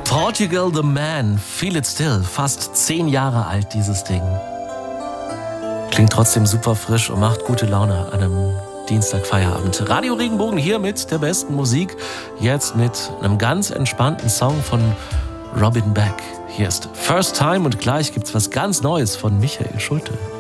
Portugal the Man, Feel It Still, fast 10 Jahre alt dieses Ding. Klingt trotzdem super frisch und macht gute Laune an einem Dienstagfeierabend. Radio Regenbogen hier mit der besten Musik, jetzt mit einem ganz entspannten Song von Robin Beck. Hier ist First Time und gleich gibt's was ganz Neues von Michael Schulte.